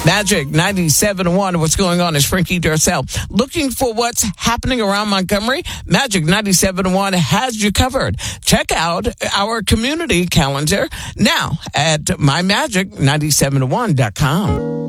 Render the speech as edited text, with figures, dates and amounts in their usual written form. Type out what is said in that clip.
Magic 97.1. What's going on is Frankie Darcell. Looking for what's happening around Montgomery? Magic 97.1 has you covered. Check out our community calendar now at mymagic971.com.